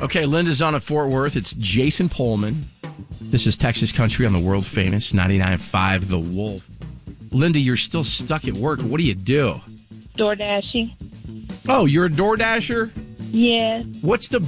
Okay, Linda's on at Fort Worth. It's Jason Pullman. This is Texas Country on the world famous 99.5 The Wolf. Linda, you're still stuck at work. What do you do? Door dashing. Oh, you're a Door Dasher? Yes. What's the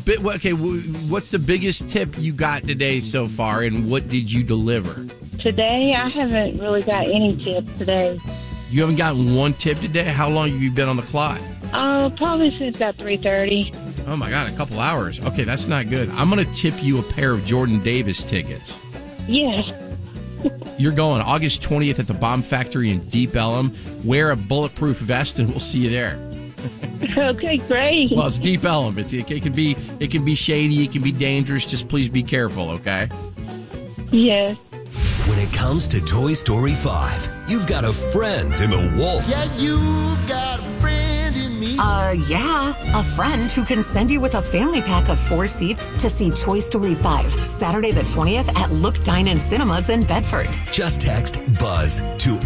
biggest tip you got today so far, and what did you deliver? Today, I haven't really got any tips today. You haven't gotten one tip today? How long have you been on the clock? Probably since about 3:30. Oh, my God, a couple hours. Okay, that's not good. I'm going to tip you a pair of Jordan Davis tickets. Yes. You're going August 20th at the Bomb Factory in Deep Ellum. Wear a bulletproof vest, and we'll see you there. Okay, great. Well, it's Deep Ellum. It can be shady. It can be dangerous. Just please be careful, okay? Yes. When it comes to Toy Story 5, you've got a friend in the Wolf. Yeah, you've got a friend in me. Yeah. A friend who can send you with a family pack of 4 seats to see Toy Story 5, Saturday the 20th at Look Dine-In Cinemas in Bedford. Just text BUZZ to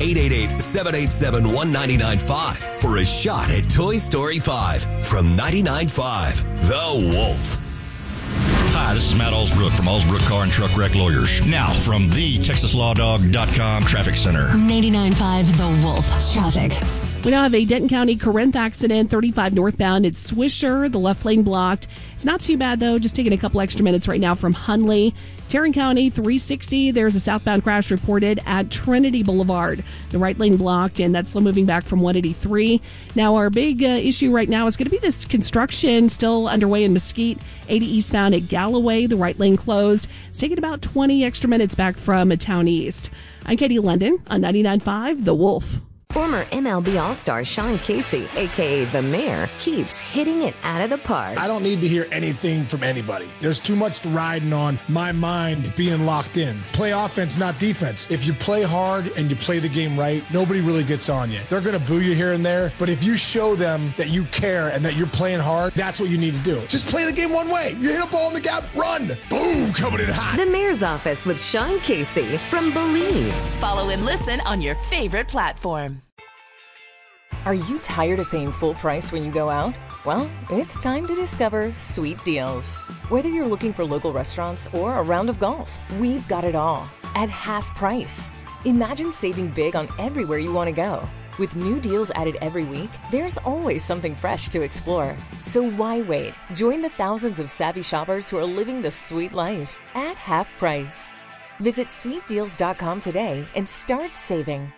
888-787-1995 for a shot at Toy Story 5 from 99.5 The Wolf. Hi, this is Matt Allsbrook from Allsbrook Car and Truck Wreck Lawyers. Now, from the TexasLawDog.com Traffic Center. 99.5 The Wolf. Traffic. We now have a Denton County Corinth accident, 35 northbound. It's Swisher, the left lane blocked. It's not too bad, though, just taking a couple extra minutes right now from Hunley. Tarrant County, 360, there's a southbound crash reported at Trinity Boulevard. The right lane blocked, and that's slow moving back from 183. Now, our big issue right now is going to be this construction still underway in Mesquite. 80 eastbound at Galloway, the right lane closed. It's taking about 20 extra minutes back from Town East. I'm Katie London on 99.5 The Wolf. Former MLB All-Star Sean Casey, a.k.a. The Mayor, keeps hitting it out of the park. I don't need to hear anything from anybody. There's too much riding on my mind being locked in. Play offense, not defense. If you play hard and you play the game right, nobody really gets on you. They're going to boo you here and there, but if you show them that you care and that you're playing hard, that's what you need to do. Just play the game one way. You hit a ball in the gap, run. Boom, coming in hot. The Mayor's Office with Sean Casey from Believe. Follow and listen on your favorite platform. Are you tired of paying full price when you go out? Well, it's time to discover Sweet Deals. Whether you're looking for local restaurants or a round of golf, we've got it all at half price. Imagine saving big on everywhere you want to go. With new deals added every week, there's always something fresh to explore. So why wait? Join the thousands of savvy shoppers who are living the sweet life at half price. Visit sweetdeals.com today and start saving.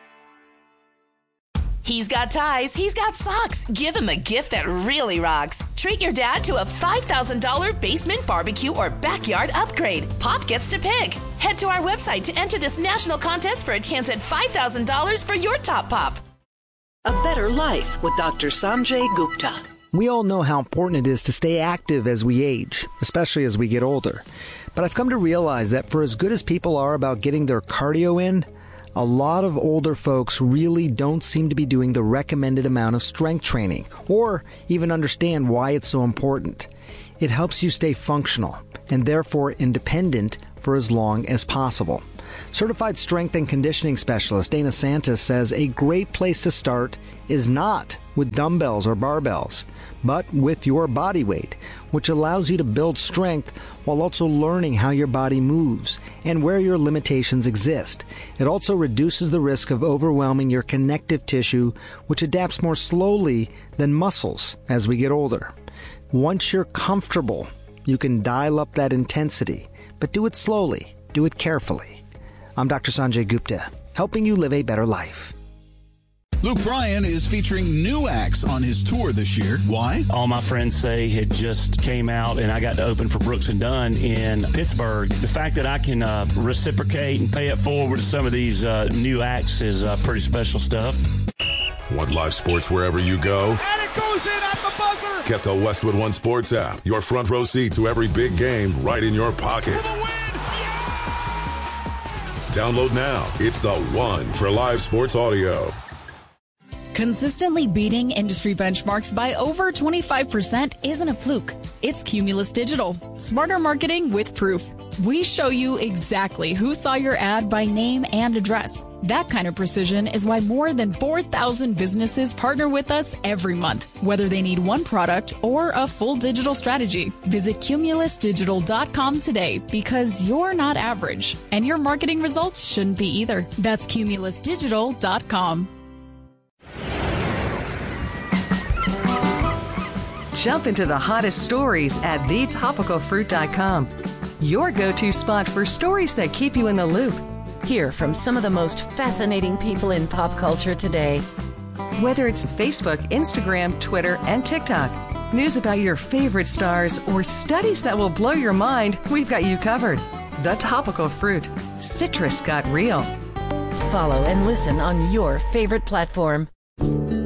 He's got ties, he's got socks. Give him a gift that really rocks. Treat your dad to a $5,000 basement barbecue or backyard upgrade. Pop gets to pick. Head to our website to enter this national contest for a chance at $5,000 for your top pop. A better life with Dr. Sanjay Gupta. We all know how important it is to stay active as we age, especially as we get older. But I've come to realize that for as good as people are about getting their cardio in, a lot of older folks really don't seem to be doing the recommended amount of strength training, or even understand why it's so important. It helps you stay functional, and therefore independent for as long as possible. Certified strength and conditioning specialist Dana Santos says a great place to start is not with dumbbells or barbells, but with your body weight, which allows you to build strength while also learning how your body moves and where your limitations exist. It also reduces the risk of overwhelming your connective tissue, which adapts more slowly than muscles as we get older. Once you're comfortable, you can dial up that intensity, but do it slowly, do it carefully. I'm Dr. Sanjay Gupta, helping you live a better life. Luke Bryan is featuring new acts on his tour this year. Why? All my friends say it just came out, and I got to open for Brooks and Dunn in Pittsburgh. The fact that I can reciprocate and pay it forward to some of these new acts is pretty special stuff. Want live sports wherever you go? And it goes in at the buzzer! Get the Westwood One Sports app. Your front row seat to every big game right in your pocket. For the win! Yeah! Download now. It's the one for live sports audio. Consistently beating industry benchmarks by over 25% isn't a fluke. It's Cumulus Digital. Smarter marketing with proof. We show you exactly who saw your ad by name and address. That kind of precision is why more than 4,000 businesses partner with us every month, whether they need one product or a full digital strategy. Visit cumulusdigital.com today because you're not average, and your marketing results shouldn't be either. That's cumulusdigital.com. Jump into the hottest stories at thetopicalfruit.com. Your go-to spot for stories that keep you in the loop. Hear from some of the most fascinating people in pop culture today. Whether it's Facebook, Instagram, Twitter, and TikTok, news about your favorite stars, or studies that will blow your mind, we've got you covered. The Topical Fruit. Citrus got real. Follow and listen on your favorite platform.